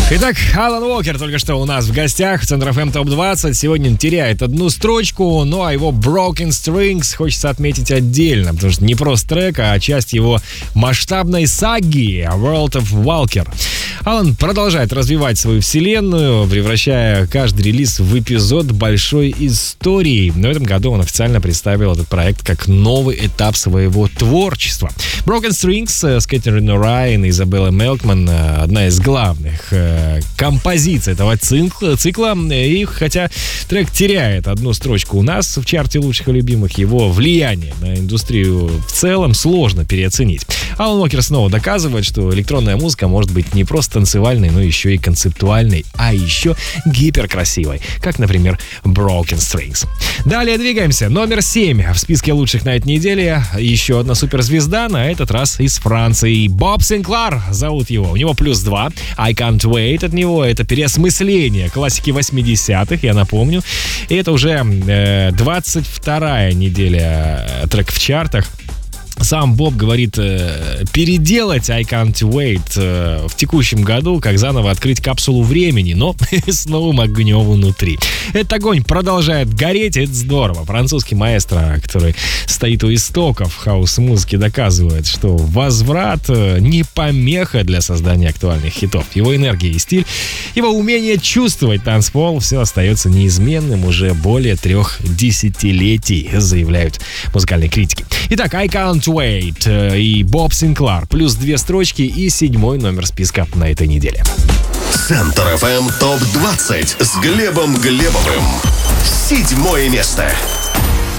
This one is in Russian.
Итак, Алан Уокер только что у нас в гостях. Центр FM ТОП-20. Сегодня он теряет одну строчку, ну а его Broken Strings хочется отметить отдельно, потому что не просто трек, а часть его масштабной саги World of Walker. Алан продолжает развивать свою вселенную, превращая каждый релиз в эпизод большой истории. Но в этом году он официально представил этот проект как новый этап своего творчества. Broken Strings с Кэтрин Райан и Изабеллой Мелкман — одна из главных композиций этого цикла. И хотя трек теряет одну строчку у нас в чарте лучших и любимых, его влияние на индустрию в целом сложно переоценить. Алан Уокер снова доказывает, что электронная музыка может быть не просто танцевальной, но еще и концептуальной, а еще гиперкрасивой, как, например, Broken Strings. Далее двигаемся. Номер 7 в списке лучших на этой неделе. Еще одна суперзвезда, на этот раз из Франции. Боб Синклар зовут его. У него +2. I Can't Wait от него. Это переосмысление классики 80-х, я напомню. И это уже 22-я неделя трек в чартах. Сам Боб говорит, переделать I Can't Wait в текущем году, как заново открыть капсулу времени, но с новым огнем внутри. Этот огонь продолжает гореть, это здорово. Французский маэстро, который стоит у истоков хаус-музыки, доказывает, что возврат не помеха для создания актуальных хитов. Его энергия и стиль, его умение чувствовать танцпол — все остается неизменным уже более 3 десятилетий, заявляют музыкальные критики. Итак, I Can't Wait и Боб Синклар. +2 строчки и 7-й номер списка на этой неделе. Центр FM ТОП-20 с Глебом Глебовым. 7-е место.